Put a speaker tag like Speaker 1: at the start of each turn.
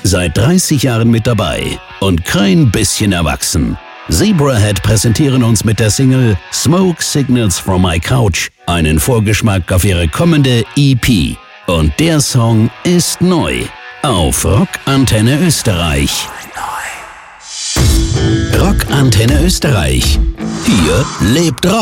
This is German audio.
Speaker 1: seit 30 Jahren mit dabei und kein bisschen erwachsen. Zebrahead präsentieren uns mit der Single Smoke Signals from My Couch einen Vorgeschmack auf ihre kommende EP. Und der Song ist neu auf Rock Antenne Österreich. Rock Antenne Österreich. Hier lebt Rock.